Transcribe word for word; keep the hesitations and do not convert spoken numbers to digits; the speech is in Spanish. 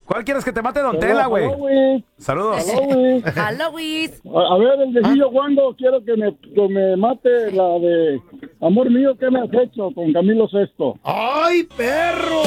¿Cuál quieres que te mate, Don Tela, güey? Saludos. Halloween. A, a ver, el viejillo Juango, quiero que me, que me mate la de Amor Mío, ¿qué me has hecho? Con Camilo Sesto. ¡Ay, perro!